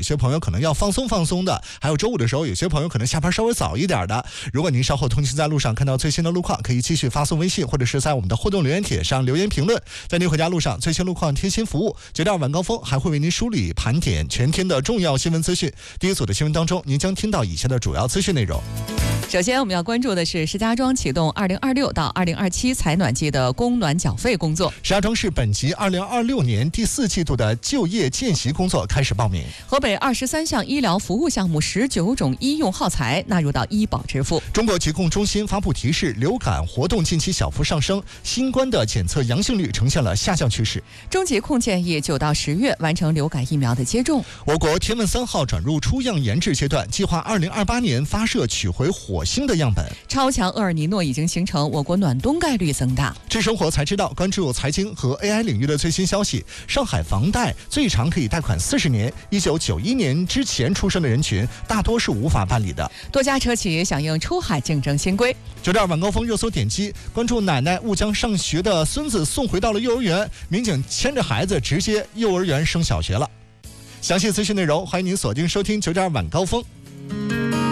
些朋友可能要放松放松的，还有周五的时候有些朋友可能下班稍微早一点的。如果您稍后通勤在路上看到最新的路况，可以继续发送微信或者是在我们的互动留言帖上留言评论。在您回家路上，最新路况贴心服务9点晚高峰还会为您梳理盘点全天的重要新闻资讯。第一组的新闻当中，您将听到以下的主要资讯内容。 首先我们要关注的是石家庄启动2026到2027采暖季的供暖缴费工作。 石家庄市本级2026年第4季度的就业见习工作开始报名。 河北23项医疗服务项目19种医用耗材纳入到医保支付。 中国疾控中心发布提示，流感活动近期小幅上升，新冠的检测阳性率呈现了下降趋势。 中疾控建议9到10月完成流感疫苗的接种。 我国天问3号转入出样研制阶段，计划2028年发射取回火星的样本。 超强厄尔尼诺已经形成，我国暖冬概率增大。 知生活才知道，关注财经和 AI 领域的最新消息。上海房贷最长可以贷款40年，1991年之前出生的人群大多是无法办理的。 多家车企响应出海竞争新规。 9点晚高峰热搜点击，关注奶奶误将上学的孙子送回到了幼儿园，民警牵着孩子直接幼儿园升小学了。详细资讯内容，欢迎您锁定收听9点晚高峰。